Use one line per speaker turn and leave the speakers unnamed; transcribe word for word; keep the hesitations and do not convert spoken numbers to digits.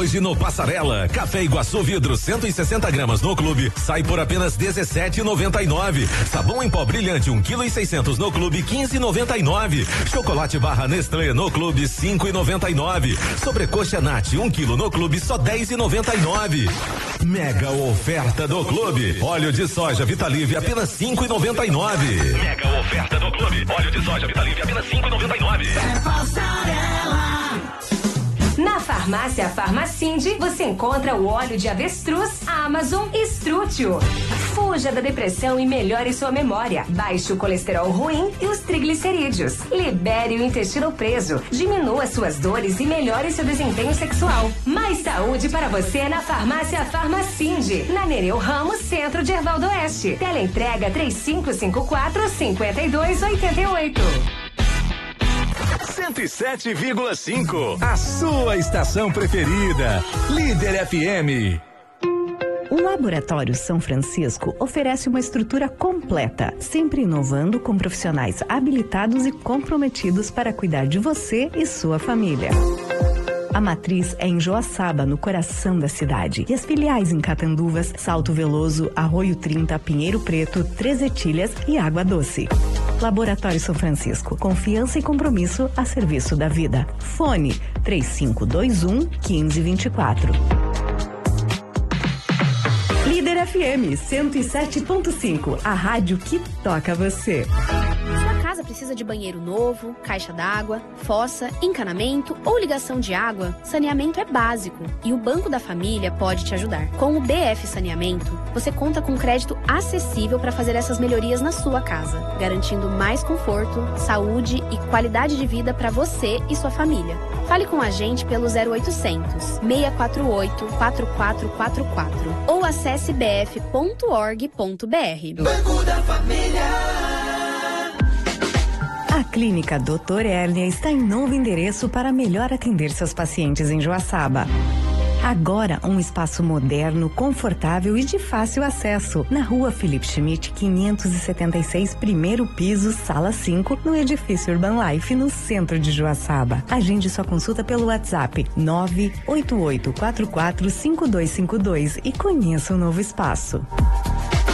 Hoje no Passarela, café Iguaçu vidro cento e sessenta gramas no clube, sai por apenas dezessete e noventa e nove. Sabão em pó brilhante um quilo e seiscentos no clube, quinze e noventa e nove. Chocolate barra Nestlé no clube, cinco e noventa e nove. Sobrecoxa Nat um quilo no clube, só dez e noventa e nove. Mega oferta do clube. Óleo de soja Vitalive apenas cinco e noventa e nove. Mega oferta do clube. Óleo de soja Vitalive apenas cinco e noventa e nove.
É Passarela.
Na farmácia Farmacinde, você encontra o óleo de avestruz, Amazon e Strútil. Fuja da depressão e melhore sua memória. Baixe o colesterol ruim e os triglicerídeos. Libere o intestino preso. Diminua suas dores e melhore seu desempenho sexual. Mais saúde para você na farmácia Farmacinde. Na Nereu Ramos, centro de Erval do Oeste. Teleentrega três cinco cinco quatro, cinco dois oito oito.
cento e sete vírgula cinco. A sua estação preferida. Líder F M.
O Laboratório São Francisco oferece uma estrutura completa, sempre inovando com profissionais habilitados e comprometidos para cuidar de você e sua família. A matriz é em Joaçaba, no coração da cidade. E as filiais em Catanduvas, Salto Veloso, Arroio trinta, Pinheiro Preto, Três Etilhas e Água Doce. Laboratório São Francisco, confiança e compromisso a serviço da vida. Fone três cinco dois um, um cinco dois quatro. Líder F M cento e sete ponto cinco, a rádio que toca você.
Sua casa precisa de banheiro novo, caixa d'água, fossa, encanamento ou ligação de água? Saneamento é básico e o Banco da Família pode te ajudar. Com o B F Saneamento, você conta com crédito acessível para fazer essas melhorias na sua casa, garantindo mais conforto, saúde e qualidade de vida para você e sua família. Fale com a gente pelo zero oitocentos, seis quatro oito, quatro quatro quatro quatro ou acesse b f ponto org ponto b r.
Banco da Família.
A Clínica doutor Hérnia está em novo endereço para melhor atender seus pacientes em Joaçaba. Agora, um espaço moderno, confortável e de fácil acesso. Na rua Felipe Schmidt, quinhentos e setenta e seis, primeiro piso, sala cinco, no edifício Urban Life, no centro de Joaçaba. Agende sua consulta pelo WhatsApp nove oito oito quatro quatro cinco dois cinco dois e conheça o novo espaço.